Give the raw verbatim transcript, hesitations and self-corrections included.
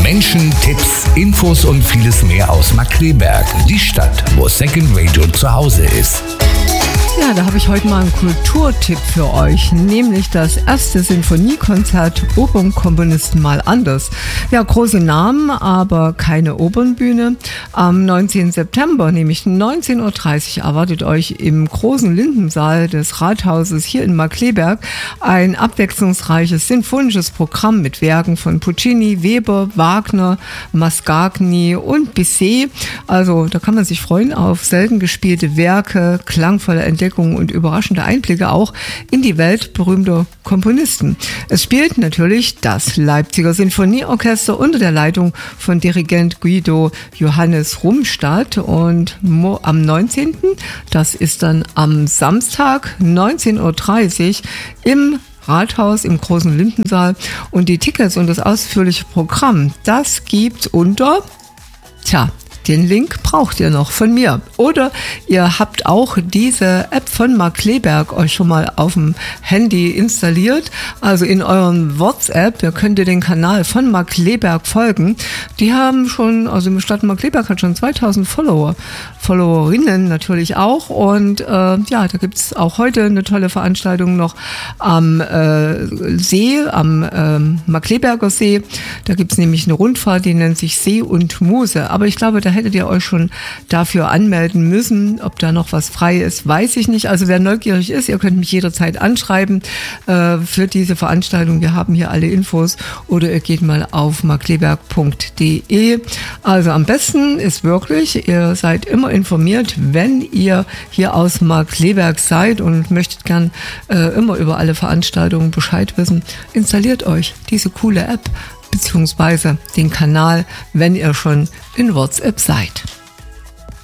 Menschen, Tipps, Infos und vieles mehr aus Markkleeberg, die Stadt, wo Second Radio zu Hause ist. Ja, da habe ich heute mal einen Kulturtipp für euch, nämlich das erste Sinfoniekonzert Opernkomponisten mal anders. Ja, große Namen, aber keine Opernbühne. Am neunzehnten September, nämlich neunzehn Uhr dreißig, erwartet euch im großen Lindensaal des Rathauses hier in Markkleeberg ein abwechslungsreiches sinfonisches Programm mit Werken von Puccini, Weber, Wagner, Mascagni und Bizet. Also da kann man sich freuen auf selten gespielte Werke, klangvolle Entdeckungen und überraschende Einblicke auch in die Welt berühmter Komponisten. Es spielt natürlich das Leipziger Sinfonieorchester unter der Leitung von Dirigent Guido Johannes Rumstadt und am neunzehnten, das ist dann am Samstag, neunzehn Uhr dreißig im Rathaus im großen Lindensaal, und die Tickets und das ausführliche Programm, das gibt's unter, tja, den Link braucht ihr noch von mir. Oder ihr habt auch diese App von Markkleeberg euch schon mal auf dem Handy installiert. Also in eurem WhatsApp, da könnt ihr den Kanal von Markkleeberg folgen. Die haben schon, also die Stadt Markkleeberg hat schon zweitausend Follower, Followerinnen natürlich auch. Und äh, ja, da gibt's auch heute eine tolle Veranstaltung noch am äh, See, am äh, Markkleeberger See. Da gibt's nämlich eine Rundfahrt, die nennt sich See und Muse. Aber ich glaube, da hättet ihr euch schon dafür anmelden müssen. Ob da noch was frei ist, weiß ich nicht. Also wer neugierig ist, ihr könnt mich jederzeit anschreiben äh, für diese Veranstaltung. Wir haben hier alle Infos, oder ihr geht mal auf markkleeberg punkt de. Also am besten ist wirklich, ihr seid immer informiert, wenn ihr hier aus Markkleeberg seid und möchtet gern äh, immer über alle Veranstaltungen Bescheid wissen. Installiert euch diese coole App beziehungsweise den Kanal, wenn ihr schon in WhatsApp seid.